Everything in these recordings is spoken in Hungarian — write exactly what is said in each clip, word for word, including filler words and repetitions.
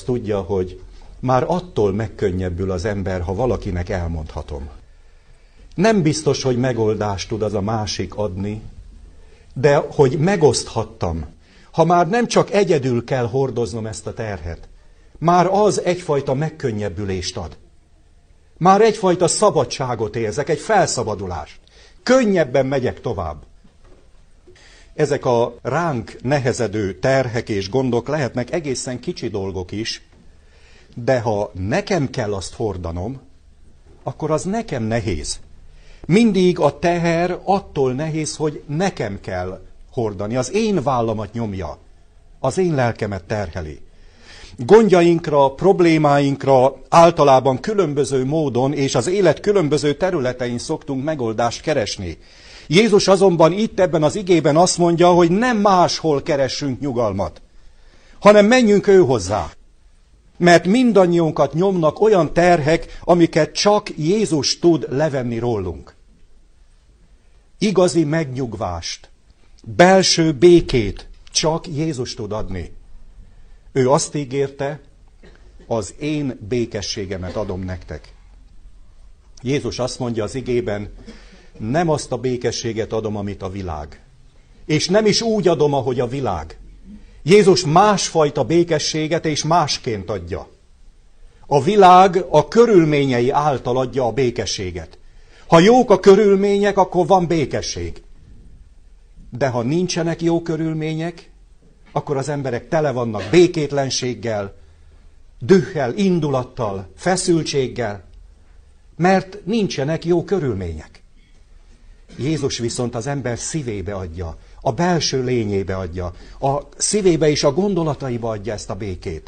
azt tudja, hogy már attól megkönnyebbül az ember, ha valakinek elmondhatom. Nem biztos, hogy megoldást tud az a másik adni, de hogy megoszthattam, ha már nem csak egyedül kell hordoznom ezt a terhet, már az egyfajta megkönnyebbülést ad. Már egyfajta szabadságot érzek, egy felszabadulást. Könnyebben megyek tovább. Ezek a ránk nehezedő terhek és gondok lehetnek egészen kicsi dolgok is, de ha nekem kell azt hordanom, akkor az nekem nehéz. Mindig a teher attól nehéz, hogy nekem kell hordani. Az én vállamat nyomja, az én lelkemet terheli. Gondjainkra, problémáinkra általában különböző módon és az élet különböző területein szoktunk megoldást keresni. Jézus azonban itt ebben az igében azt mondja, hogy nem máshol keressünk nyugalmat, hanem menjünk ő hozzá. Mert mindannyiunkat nyomnak olyan terhek, amiket csak Jézus tud levenni rólunk. Igazi megnyugvást, belső békét csak Jézus tud adni. Ő azt ígérte, az én békességemet adom nektek. Jézus azt mondja az igében, nem azt a békességet adom, amit a világ. És nem is úgy adom, ahogy a világ. Jézus másfajta békességet és másként adja. A világ a körülményei által adja a békességet. Ha jók a körülmények, akkor van békesség. De ha nincsenek jó körülmények, akkor az emberek tele vannak békétlenséggel, dühhel, indulattal, feszültséggel, mert nincsenek jó körülmények. Jézus viszont az ember szívébe adja, a belső lényébe adja, a szívébe és a gondolataiba adja ezt a békét.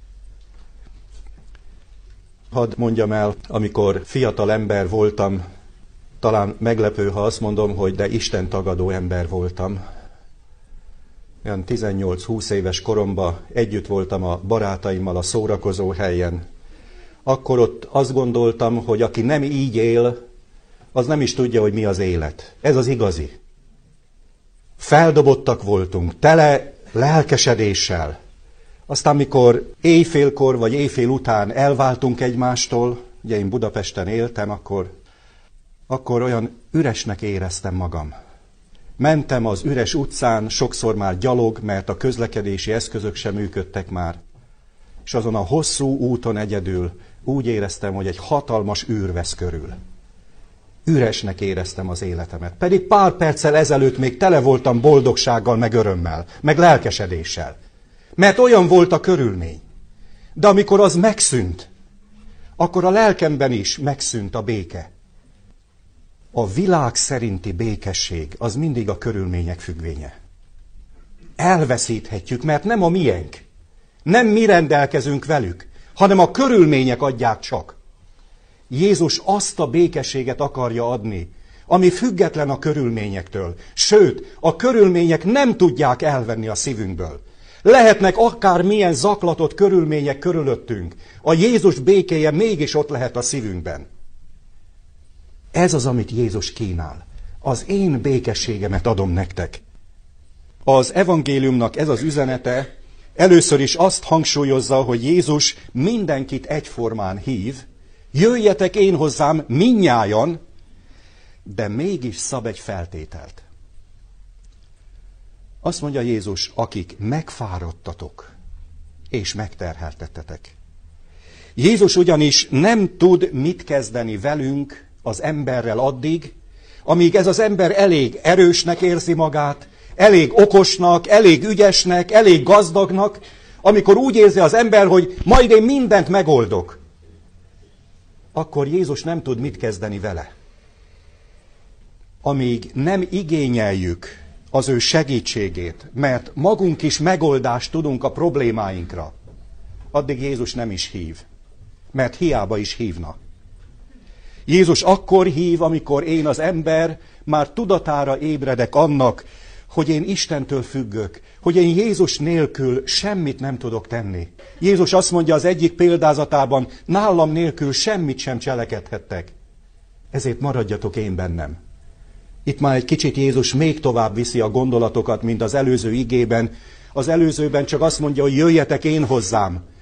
Hadd mondjam el, amikor fiatal ember voltam, talán meglepő, ha azt mondom, hogy de Isten tagadó ember voltam. Olyan tizennyolc-húsz éves koromban együtt voltam a barátaimmal a szórakozó helyen. Akkor ott azt gondoltam, hogy aki nem így él, az nem is tudja, hogy mi az élet. Ez az igazi. Feldobottak voltunk, tele lelkesedéssel. Aztán, mikor éjfélkor vagy éjfél után elváltunk egymástól, ugye én Budapesten éltem, akkor, akkor olyan üresnek éreztem magam. Mentem az üres utcán, sokszor már gyalog, mert a közlekedési eszközök sem működtek már. És azon a hosszú úton egyedül úgy éreztem, hogy egy hatalmas űr vesz körül. Üresnek éreztem az életemet. Pedig pár perccel ezelőtt még tele voltam boldogsággal, meg örömmel, meg lelkesedéssel. Mert olyan volt a körülmény. De amikor az megszűnt, akkor a lelkemben is megszűnt a béke. A világ szerinti békesség az mindig a körülmények függvénye. Elveszíthetjük, mert nem a miénk. Nem mi rendelkezünk velük, hanem a körülmények adják csak. Jézus azt a békességet akarja adni, ami független a körülményektől. Sőt, a körülmények nem tudják elvenni a szívünkből. Lehetnek akár milyen zaklatott körülmények körülöttünk. A Jézus békéje mégis ott lehet a szívünkben. Ez az, amit Jézus kínál. Az én békességemet adom nektek. Az evangéliumnak ez az üzenete először is azt hangsúlyozza, hogy Jézus mindenkit egyformán hív, jöjjetek én hozzám mindnyájan, de mégis szab egy feltételt. Azt mondja Jézus, akik megfáradtatok és megterheltettetek. Jézus ugyanis nem tud mit kezdeni velünk, az emberrel addig, amíg ez az ember elég erősnek érzi magát, elég okosnak, elég ügyesnek, elég gazdagnak, amikor úgy érzi az ember, hogy majd én mindent megoldok, akkor Jézus nem tud mit kezdeni vele. Amíg nem igényeljük az ő segítségét, mert magunk is megoldást tudunk a problémáinkra, addig Jézus nem is hív, mert hiába is hívna. Jézus akkor hív, amikor én az ember már tudatára ébredek annak, hogy én Istentől függök, hogy én Jézus nélkül semmit nem tudok tenni. Jézus azt mondja az egyik példázatában, nálam nélkül semmit sem cselekedhettek. Ezért maradjatok én bennem. Itt már egy kicsit Jézus még tovább viszi a gondolatokat, mint az előző igében. Az előzőben csak azt mondja, hogy jöjjetek én hozzám.